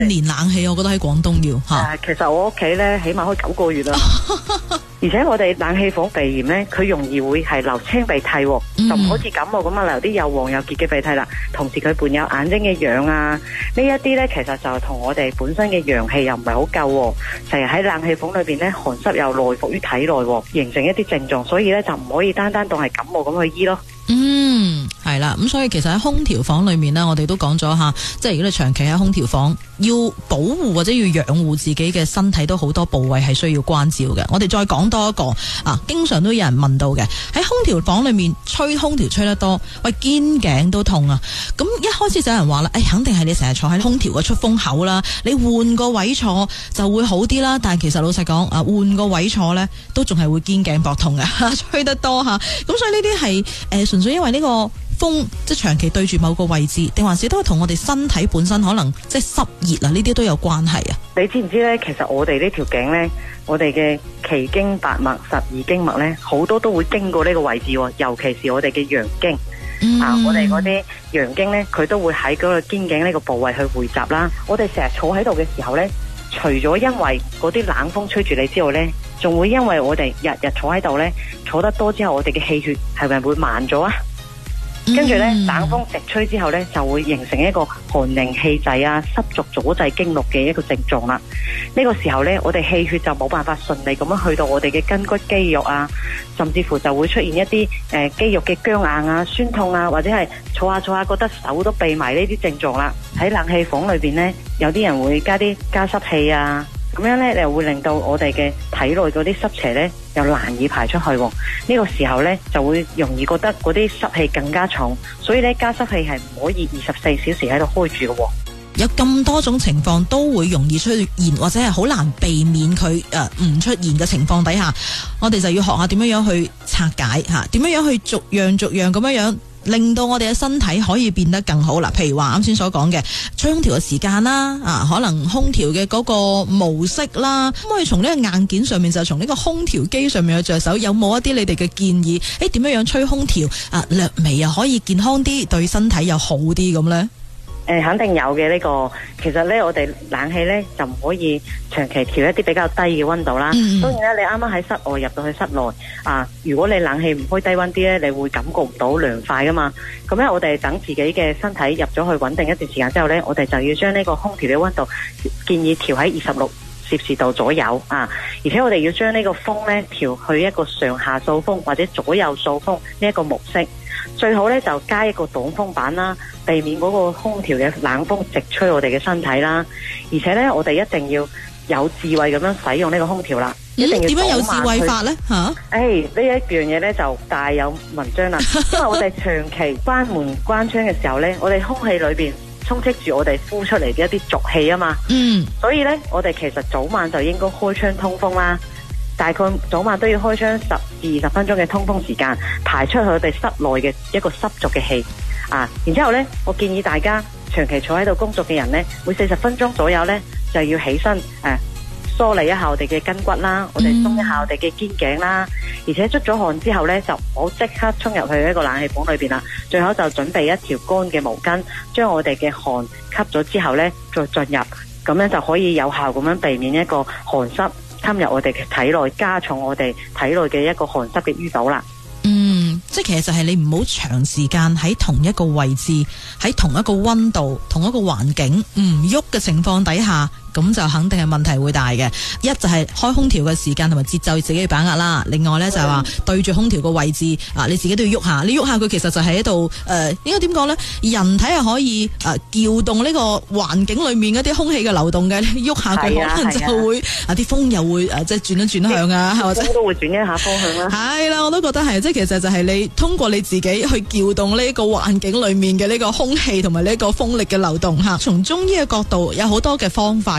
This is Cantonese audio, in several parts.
連冷氣，我覺得喺廣東要吓。 其實我屋企咧起碼開9個月啦。而且我哋冷氣房鼻炎咧，佢容易會係流清鼻涕，就唔好似感冒咁啊流啲又黃又結嘅鼻涕啦。同時佢伴有眼睛嘅癢啊，呢一啲咧其實就同我哋本身嘅陽氣又唔係好夠，成日喺冷氣房裏邊咧寒濕又內伏於體內，形成一啲症狀，所以咧就唔可以單當係感冒咁去醫咯。 係啦，咁所以其實喺空調房裏面呢，我哋都講咗吓，即係如果你長期喺空調房，要保護或者要養護自己嘅身體，都好多部位係需要關照嘅。我哋再講多一個經常都有人問到嘅，喺空調房裏面吹空調吹得多，喂肩頸都痛啊！咁一開始就有人話啦，肯定係你成日坐喺空調嘅出風口啦，你換個位坐就會好啲啦。但係其實老實講，換個位坐呢，都仲係會肩頸膊痛嘅，吹得多吓。咁所以呢啲係純粹因為呢個風即係長期對住某個位置，定還是都係同我哋身體本身可能即係濕熱啊，呢啲都有關係啊？ 你知唔知呢？其實我哋呢條頸呢，我哋嘅奇經八脈、12經脈呢，好多都會經過呢個位置，尤其是我哋嘅陽經。我哋嗰啲陽經呢，佢都會喺嗰個肩頸呢個部位去匯集啦。我哋成日坐喺度嘅時候呢，除咗因為嗰啲冷風吹住你之外呢，仲會因為我哋日日坐喺度呢，坐得多之後，我哋嘅氣血係咪會慢咗啊？跟住咧，冷風直吹之後咧，就會形成一個寒凝氣滯啊、濕濁阻滯經絡嘅一個症狀啦。呢個時候咧，我哋氣血就冇辦法順利咁樣去到我哋嘅筋骨肌肉啊，甚至乎就會出現一啲肌肉嘅僵硬啊、酸痛啊，或者係坐下覺得手都痹埋呢啲症狀啦。喺冷氣房裏邊咧，有啲人會加啲加濕器啊。咁樣咧，又會令到我哋嘅體內嗰啲濕邪咧，又難以排出去。呢個時候咧，就會容易覺得嗰啲濕氣更加重，所以咧加濕器係唔可以24小時喺度開住嘅。 有咁多種情況都會容易出現，或者係好難避免佢唔出現嘅情況底下，我哋就要學下點樣去拆解吓，點樣去逐樣咁樣令到我哋嘅身體可以變得更好啦。譬如話啱先所講嘅吹空調嘅時間啦，可能空調嘅嗰個模式啦，咁我哋從呢個硬件上面就從呢個空調機上面去着手，有冇一啲你哋嘅建議？點樣吹空調略微又可以健康啲，對身體又好啲咁呢？ 肯定有嘅呢個。其實呢，我哋冷氣呢就唔可以長期調一啲比較低嘅溫度啦。當然啦，你啱啱喺室外入到去室內如果你冷氣唔開低溫啲呢，你會感覺唔到涼快噶嘛。咁咧，我哋等自己嘅身體入咗去穩定一段時間之後呢，我哋就要將呢個空調嘅溫度建議調喺26攝氏度左右而且我哋要將呢個風呢調去一個上下掃風或者左右掃風呢一個模式。最好咧就加一個擋風板啦，避免嗰個空調嘅冷風直吹我哋嘅身體啦。而且咧，我哋一定要有智慧咁樣使用呢個空調啦。一定要點樣有智慧法咧？ 呢一樣嘢咧就大有文章啦。因為我哋長期關門關窗嘅時候咧，我哋空氣裏邊充斥住我哋呼出嚟嘅一啲濁氣啊嘛。所以咧，我哋其實早晚就應該開窗通風啦。大概早晚都要開窗10至20分鐘嘅通風時間，排出去我哋室內嘅一個濕濁嘅氣然之後呢，我建議大家長期坐喺度工作嘅人呢，每40分鐘左右呢，就要起身梳理一下我哋嘅筋骨啦，我哋鬆一下我哋嘅肩頸啦。而且出咗汗之後呢，就唔好即刻衝入去一個冷氣房裏邊啦，最好就準備一條乾嘅毛巾，將我哋嘅汗吸咗之後呢，再進入，咁樣就可以有效咁樣避免一個寒濕侵入我哋嘅體內，加重我哋體內嘅一個寒濕嘅淤堵啦。 即係其實就係你唔好長時間喺同一個位置，喺同一個溫度、同一個環境唔喐嘅情況底下，咁就肯定係問題會大嘅。一就係開空調嘅時間同埋節奏自己要把握啦。另外呢，就係話對住空調個位置你自己都要喐下。你喐下佢其實就係喺度應該點講呢？人體係可以撬動呢個環境裏面嗰啲空氣嘅流動嘅，喐下佢可能就會啲風又會即係轉一轉向啊，或者都會轉一下方向啦。係啦，我都覺得係，即係其實就係你通過你自己去撬動呢個環境裏面嘅呢個空氣同埋呢個風力嘅流動嚇。從中醫嘅角度有好多嘅方法。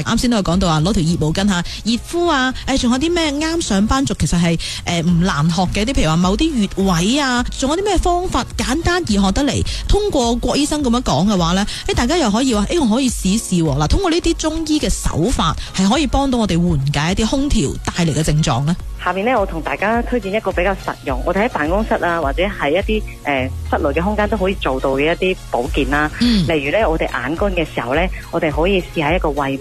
啱先都有講到啊，攞條熱毛巾吓熱敷啊，仲有啲咩啱上班族其實係唔難學嘅啲，譬如話某啲穴位啊，仲有啲咩方法簡單易學得嚟，通過郭醫生咁樣講嘅話呢，大家又可以話我可以試試嗱，通過呢啲中醫嘅手法係可以幫到我哋緩解一啲空調帶嚟嘅症狀呢。 下面呢，我同大家推薦一個比較實用，我哋喺辦公室啊，或者係一啲室內嘅空間都可以做到嘅一啲保健啦。例如呢，我哋眼乾嘅時候呢，我哋可以試下一個胃